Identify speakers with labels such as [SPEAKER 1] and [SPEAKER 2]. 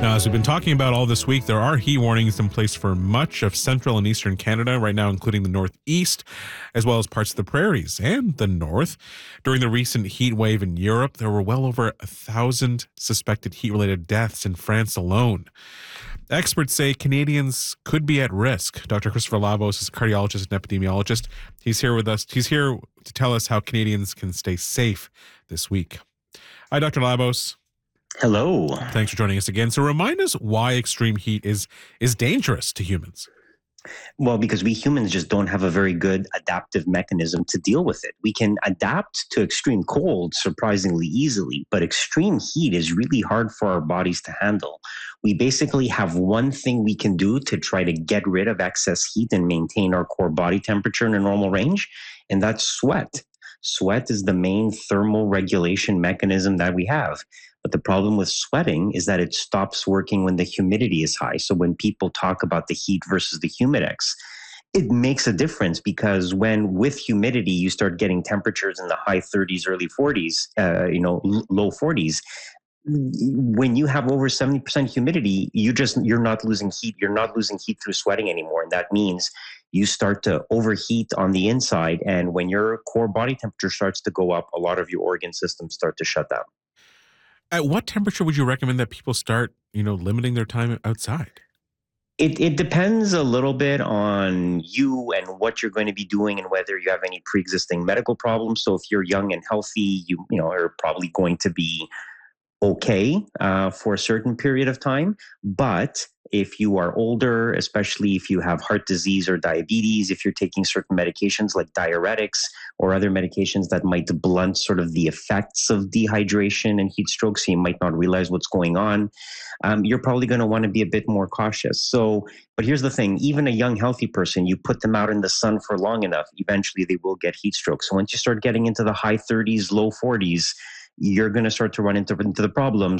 [SPEAKER 1] Now, as we've been talking about all this week, there are heat warnings in place for much of central and eastern Canada right now, including the northeast, as well as parts of the prairies and the north. During the recent heat wave in Europe, there were well over 1,000 suspected heat-related deaths in France alone. Experts say Canadians could be at risk. Dr. Christopher Labos is a cardiologist and epidemiologist. He's here with us. He's here to tell us how Canadians can stay safe this week. Hi, Dr. Labos.
[SPEAKER 2] Hello.
[SPEAKER 1] Thanks for joining us again. So remind us why extreme heat is dangerous to humans.
[SPEAKER 2] Well, because we humans just don't have a very good adaptive mechanism to deal with it. We can adapt to extreme cold surprisingly easily, but extreme heat is really hard for our bodies to handle. We basically have one thing we can do to try to get rid of excess heat and maintain our core body temperature in a normal range, and that's sweat. Sweat is the main thermal regulation mechanism that we have. But the problem with sweating is that it stops working when the humidity is high. So when people talk about the heat versus the humidex, it makes a difference because when with humidity, you start getting temperatures in the high 30s, early 40s, low 40s. When you have over 70% humidity, you're not losing heat. You're not losing heat through sweating anymore. And that means you start to overheat on the inside. And when your core body temperature starts to go up, a lot of your organ systems start to shut down.
[SPEAKER 1] At what temperature would you recommend that people start, limiting their time outside?
[SPEAKER 2] It depends a little bit on you and what you're going to be doing and whether you have any pre-existing medical problems. So if you're young and healthy, you are probably going to be okay for a certain period of time. But if you are older, especially if you have heart disease or diabetes, if you're taking certain medications like diuretics or other medications that might blunt sort of the effects of dehydration and heat stroke, so you might not realize what's going on, you're probably going to want to be a bit more cautious. But here's the thing, even a young, healthy person, you put them out in the sun for long enough, eventually they will get heat stroke. So once you start getting into the high 30s, low 40s, you're going to start to run into the problems